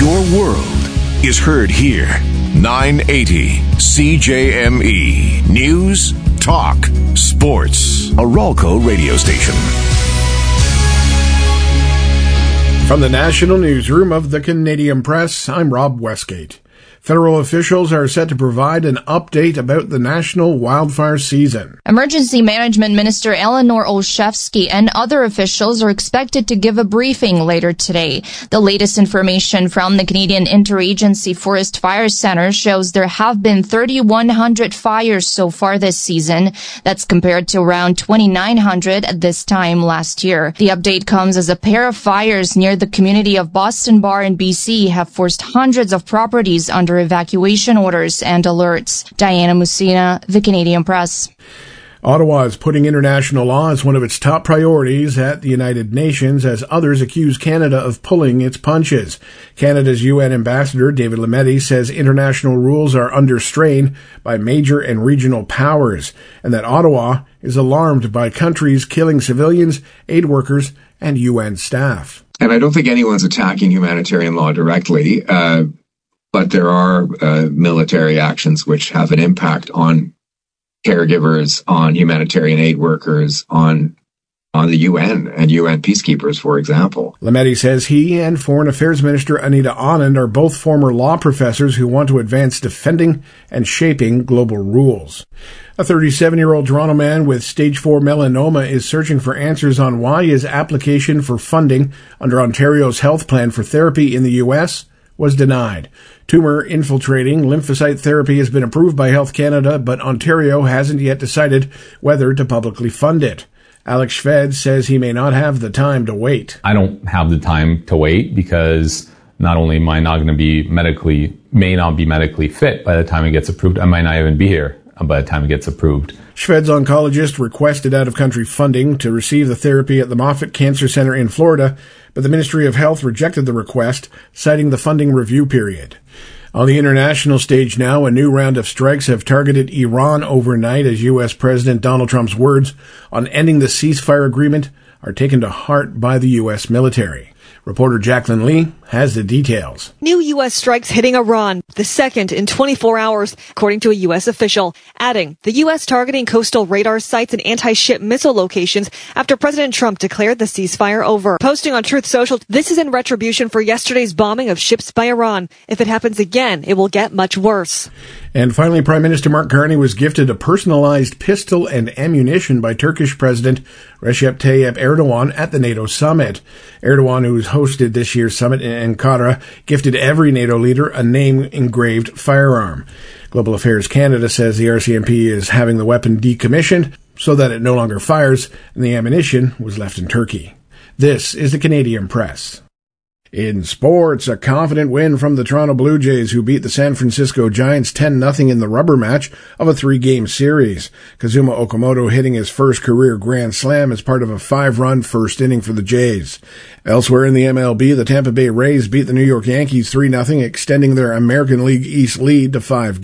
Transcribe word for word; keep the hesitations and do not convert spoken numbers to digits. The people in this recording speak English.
Your world is heard here. nine eighty C J M E. News, talk, sports. A Ralco radio station. From the National Newsroom of the Canadian Press, I'm Rob Westgate. Federal officials are set to provide an update about the national wildfire season. Emergency Management Minister Eleanor Olszewski and other officials are expected to give a briefing later today. The latest information from the Canadian Interagency Forest Fire Center shows there have been three thousand one hundred fires so far this season. That's compared to around twenty-nine hundred at this time last year. The update comes as a pair of fires near the community of Boston Bar in B C have forced hundreds of properties under evacuation orders and alerts. Diana Musina, The Canadian Press. Ottawa is putting international law as one of its top priorities at the United Nations as others accuse Canada of pulling its punches. Canada's U N ambassador, David Lametti, says international rules are under strain by major and regional powers and that Ottawa is alarmed by countries killing civilians, aid workers, and U N staff. And I don't think anyone's attacking humanitarian law directly. Uh, But there are uh, military actions which have an impact on caregivers, on humanitarian aid workers, on on the U N and U N peacekeepers, for example. Lametti says he and Foreign Affairs Minister Anita Anand are both former law professors who want to advance defending and shaping global rules. A thirty-seven-year-old Toronto man with stage four melanoma is searching for answers on why his application for funding under Ontario's health plan for therapy in the U S was denied. Tumor-infiltrating lymphocyte therapy has been approved by Health Canada, but Ontario hasn't yet decided whether to publicly fund it. Alex Shved says he may not have the time to wait. I don't have the time to wait because not only am I not going to be medically, may not be medically fit by the time it gets approved, I might not even be here by the time it gets approved. Shved's oncologist requested out-of-country funding to receive the therapy at the Moffitt Cancer Center in Florida, but the Ministry of Health rejected the request, citing the funding review period. On the international stage now, a new round of strikes have targeted Iran overnight as U S President Donald Trump's words on ending the ceasefire agreement are taken to heart by the U S military. Reporter Jacqueline Lee has the details. New U S strikes hitting Iran, the second in twenty-four hours, according to a U S official, adding the U S targeting coastal radar sites and anti-ship missile locations after President Trump declared the ceasefire over. Posting on Truth Social, this is in retribution for yesterday's bombing of ships by Iran. If it happens again, it will get much worse. And finally, Prime Minister Mark Carney was gifted a personalized pistol and ammunition by Turkish President Recep Tayyip Erdogan at the NATO summit. Erdogan, who's hosted this year's summit in Ankara, gifted every NATO leader a name-engraved firearm. Global Affairs Canada says the R C M P is having the weapon decommissioned so that it no longer fires, and the ammunition was left in Turkey. This is the Canadian Press. In sports, a confident win from the Toronto Blue Jays, who beat the San Francisco Giants ten nothing in the rubber match of a three-game series. Kazuma Okamoto hitting his first career grand slam as part of a five-run first inning for the Jays. Elsewhere in the M L B, the Tampa Bay Rays beat the New York Yankees three nothing, extending their American League East lead to five games.